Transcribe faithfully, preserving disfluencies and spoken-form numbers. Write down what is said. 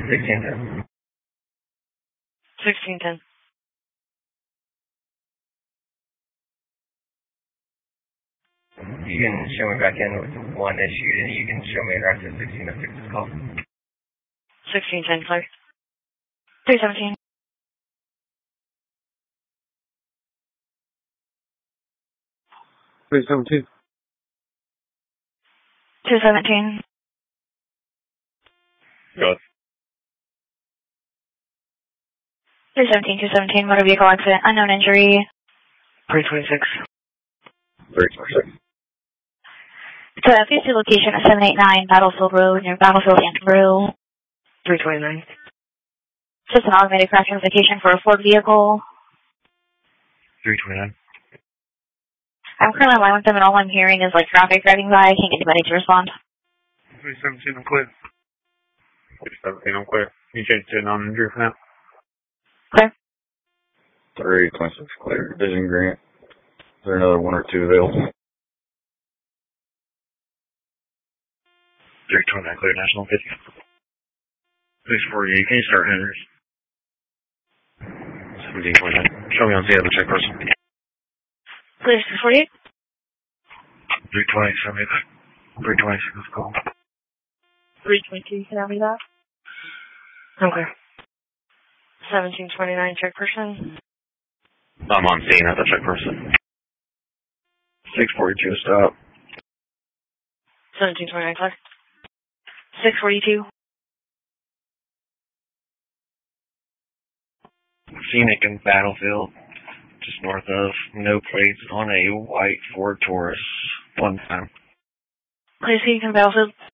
sixteen ten. sixteen ten. You can show me back in with one issue, and you can show me the rest of sixteen to fix this call. sixteen ten, clear. three seventeen. three seventeen. two seventeen. Go. three seventeen, two seventeen, motor vehicle accident, unknown injury. three twenty-six. three twenty-six. So F C location at seven eighty-nine Battlefield Road near Battlefield Antibro. three twenty-nine. Just an automated crash notification for a Ford vehicle. three twenty-nine. I'm currently on line with them, and all I'm hearing is like traffic driving by. I can't get anybody to respond. three seventeen, I'm clear. three seventeen, I'm clear. You changed to non-injury for now? Clear. three twenty-six, clear. Vision grant. Is there another one or two available? three twenty-nine, clear. National fifty. six forty-eight, can you start Henry's? seventeen twenty-nine. Show me on the other check person. Clear six forty-eight. three twenty, show me that. three twenty-six, let's go. three twenty-two, can I be that? I'm clear. seventeen twenty-nine, check person. I'm on scene at the check person. six forty-two, stop. seventeen twenty-nine, clear. six forty-two. Scenic and Battlefield, just north of, no plates, on a white Ford Taurus, one time. Clear, Scenic and Battlefield.